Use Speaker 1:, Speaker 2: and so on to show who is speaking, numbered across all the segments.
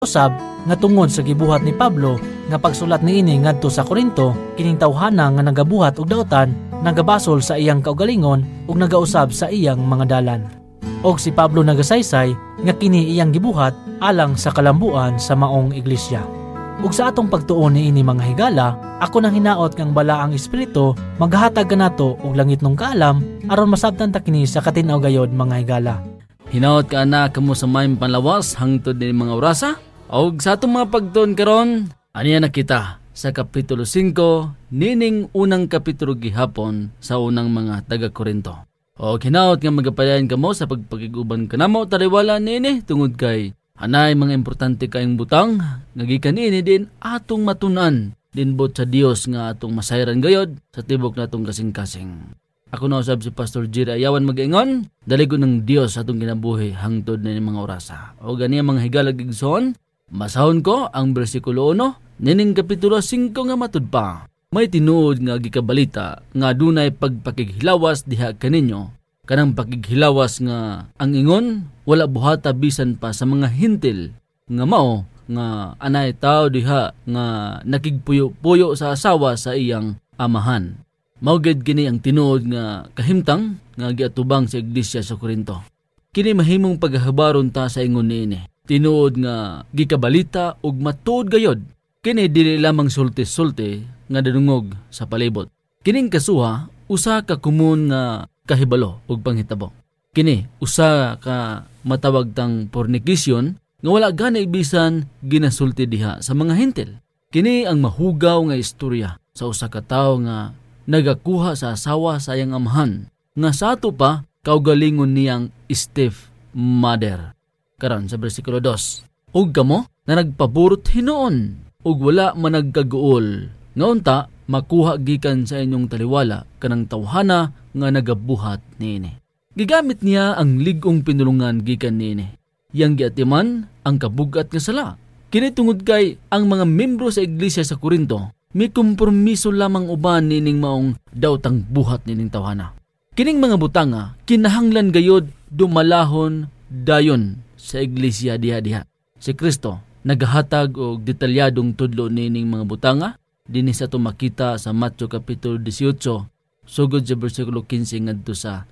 Speaker 1: Usab nga tungod sa gibuhat ni Pablo nga pagsulat niini ngadto sa Korinto, kining tawhana nga nagabuhat og daotan, nagabasol sa iyang kaugalingon ug nagausab sa iyang mga dalan. Og si Pablo nagasaysay nga kini iyang gibuhat alang sa kalambuan sa maong iglesia. Ug sa atong pagtuon niini mga higala, ako nang hinaot kang bala ang Espiritu maghatag kanato og langit nung kaalam aron masabtan ta kini sa katinaw gayod mga higala.
Speaker 2: Hinaot ka na kamo sa may panlawas hangtod ni mga orasa? Og sa atong mga pagtuon karon, aniya na kita sa Kapitulo 5, nining unang kapitulo gihapon sa unang mga taga-Korinto. O hinaot nga magapadayon kamo sa pagpakiguban kanamo taliwala niini tungod kay anay mga importante kayong butang nga gikan niini din atong matunan din bot sa Dios nga atong masayran gayod sa tibok natong kasing-kasing. Ako na usab si Pastor Jira Ayawan mag-ingon, daligo ng Dios atong kinabuhi hangtod na mga orasa. O ganiya mga higala gigsoon, masahon ko ang bersikulo 1, nining kapitulo 5 nga matud pa. May tinuod nga gikabalita nga dunay pagpakighilawas diha kaninyo. Kanang pakighilawas nga ang ingon wala buhata bisan pa sa mga hintil nga mao nga anay tao diha nga nakigpuyo-puyo sa asawa sa iyang amahan. Maugid kini ang tinuod nga kahimtang nga giatubang sa iglesia sa Korinto. Kini mahimong paghahabaron ta sa ingon niini. Tinuod nga gikabalita ug matuod gayod. Kini dili lamang sulti-sulti nga dadungog sa palibot. Kining kasuha usa ka kumun nga kahibalo ug panghitabo. Kini usa ka matawag tang fornication nga wala gani bisan ginasulti diha sa mga hintil. Kini ang mahugaw nga istorya sa usa ka tawo nga nagakuha sa asawa sa iyang amahan nga sa ato pa kaugalingon niyang stepmother. Karon sa bersikulo 2. Ug kamo na nagpaburot hinoon ug wala man nagkaguol nga unta makuha gikan sa inyong taliwala kanang tawhana nga nagabuhat niini. Gigamit niya ang ligong pinulungan gikan niini. Yang giatiman ang kabugat nga sala. Kini tungod kay ang mga membro sa iglesia sa Korinto may kompromiso lamang uban nining maong dawtang buhat nining tawhana. Kining mga butanga kinahanglan gayod dumalahon dayon sa iglesia diha-diha. Si Kristo nagahatag og detalyadong tudlo nining mga butanga dinhi sa tumakita sa Mateo kapitulo 18 sugod sa bersikulo 15 ngadto sa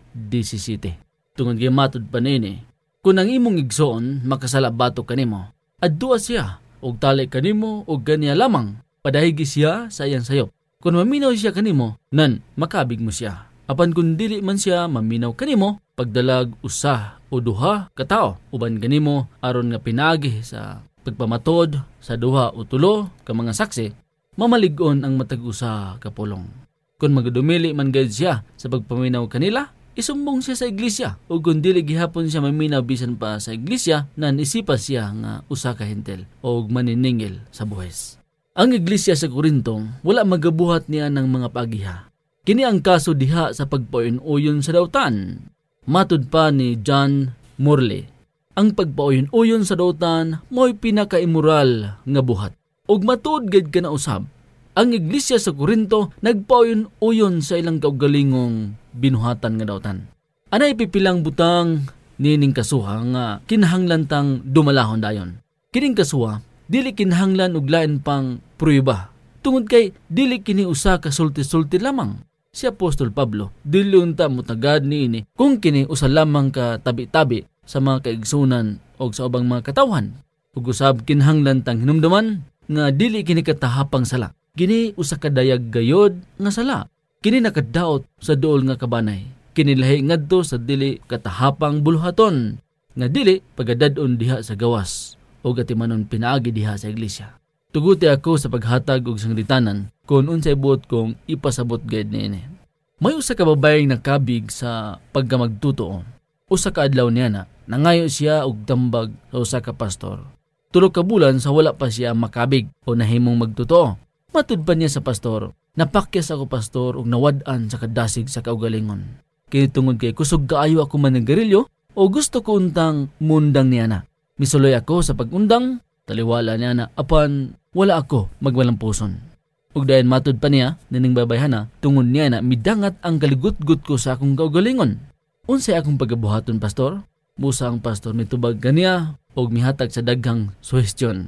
Speaker 2: 17. Tungod kay matud pa nini, kung ang imong igsoon makasala batok kanimo, adduwa siya og tali kanimo og ganiya lamang padahigi siya sa iyang sayop. Kung maminaw siya kanimo, nan makabig mo siya. Apan kung dili man siya maminaw kanimo, pagdalag usa o duha katao uban kanimo aron nga pinagi sa pagpamatod sa duha o tulo ka mga saksi, mamalig-on ang matag usa ka pulong. Kung magadumili man gayud siya sa pagpaminaw kanila, isumbong siya sa iglesia. O kung dili gihapon siya maminaw bisan pa sa iglesia, nan isipa siya nga usa ka hentel o maniningil sa buhis. Ang iglesia sa Korinto, wala magabuhat niya ng mga pagiha. Kini ang kaso diha sa pagpauyon-uyon sa dautan. Matud pa ni John Morley, ang pagpauyon-uyon sa dautan mo'y pinaka-immoral nga buhat. Og matud gid ka na usab, ang iglesia sa Korinto nagpauyon-uyon sa ilang kaugalingong binuhatan nga dautan. Anay pipilang butang nining kasuha nga kinahanglan tang dumalahon dayon. Kining kasuha dili kinahanglan og lain pang prueba. Tungod kay dili kini usa ka sulti-sulti lamang. Si Apostol Pablo dili unta mutagad niini kung kini usa lamang ka tabi-tabi sa mga kaigsunan o sa ubang mga katawhan. Ug usab kinahanglan tang hinumduman nga dili kini katahapang sala. Kini usa ka dayag gayod nga sala. Kini nakadaot sa duol nga kabanay. Kini lahi ngadto sa dili katahapang buluhaton nga dili pagadad-on diha sa gawas o gatimanon pinaagi diha sa iglesia. Tuguti ako sa paghatag og sanglitanan kung unsay buot kong ipasabot gayud niini. May usa ka babayeng nakabig sa pagkamagtuto. Usa ka adlaw niya na nangayo siya og tambag sa usa ka pastor. 3 ka bulan sa wala pa siya makabig o nahimong magtuto. Matud pa niya sa pastor, napakyas ako pastor og nawad-an sa kadasig sa kaugalingon. Kini tungod kay kusog kaayo ako managarilyo o gusto ko untang mundang niya na. Misuloy ako sa pagundang, taliwala niya na apan wala ako magwalampuson. Ug dayon matud pa niya, nining babayhana, tungod niya na midangat ang kaligut-gut ko sa akong kaugalingon. Unsay akong pagabuhaton pastor? Busa ang pastor mitubag kaniya, o mihatag sa daghang suhestyon.